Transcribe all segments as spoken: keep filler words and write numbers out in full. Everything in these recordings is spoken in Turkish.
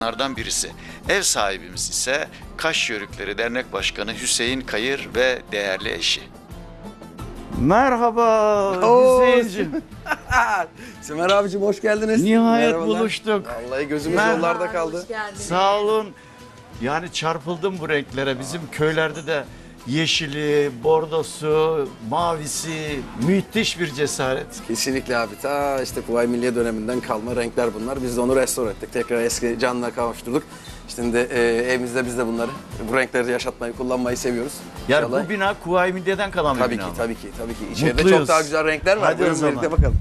Bunlardan birisi. Ev sahibimiz ise Kaş Yörükleri Dernek Başkanı Hüseyin Kayır ve değerli eşi. Merhaba Hüseyin'cim. Sümer abicim hoş geldiniz. Nihayet Merhabalar. buluştuk. Vallahi gözümüz Merhaba. yollarda kaldı. Hoş geldiniz. Sağ olun. Yani çarpıldım bu renklere. Bizim köylerde de yeşili, bordosu, mavisi müthiş bir cesaret. Kesinlikle abi. Ta işte Kuvayi Milliye döneminden kalma renkler bunlar. Biz de onu restore ettik. Tekrar eski canlına kavuşturduk. Şimdi de, e, evimizde biz de bunları, bu renkleri yaşatmayı, kullanmayı seviyoruz. Yani İnşallah. bu bina Kuvayi Milliye'den kalan bir Tabii bina ki, mı? tabii ki, tabii ki. İçeride Mutluyuz. çok daha güzel renkler var. Hadi o Buyurun zaman. birlikte bakalım.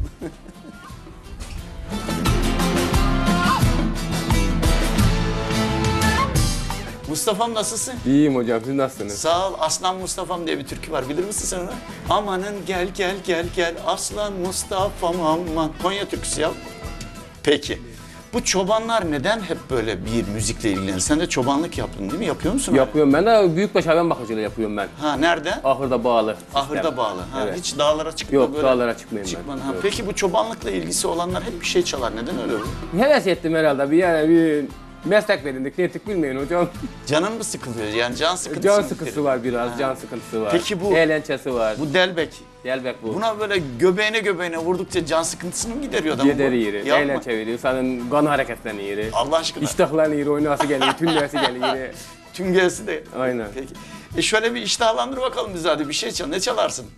Mustafa'm nasılsın? İyiyim hocam, siz nasılsınız? Sağ ol. Aslan Mustafa'm diye bir türkü var. Bilir misin sen onu? Amanın gel gel gel gel Aslan Mustafa'm aman. Konya türküsü ya. Peki. Bu çobanlar neden hep böyle bir müzikle ilgileniyor? Sen de çobanlık yaptın değil mi? Yapıyor musun? Yapıyorum ben de büyükbaş hayvan bakıcılığı yapıyorum ben. Ha nerede? Ahırda bağlı. Ahırda sistem. bağlı. Ha, Evet. Hiç dağlara çıkma Yok, böyle. dağlara çıkmayayım ben. Çıkmadın. Ha, Yok. peki bu çobanlıkla ilgisi olanlar hep bir şey çalar. Neden öyle oluyor? Heves ettim herhalde bir yani bir meslek verildik, ne ettik bilmeyin hocam. Canın mı sıkılıyor? Yani can sıkıntısı Can mı sıkıntısı bitirir? var biraz, can sıkıntısı var. Peki bu- Eğlencesi var. Bu delbek. Gelbek bu. Buna böyle göbeğine göbeğine vurdukça can sıkıntısını mı gideriyor adam? Gider bu? yeri, Yapma. eğlence veriyor, senin kan hareketleniyor yeri. Allah aşkına. İştahlarını yeri, oynası geliyor, tünlesi geliyor yeri. Tüm gelsi de. Aynen. Peki. E şöyle bir iştahlandır bakalım bize hadi bir şey çal. Ne çalarsın?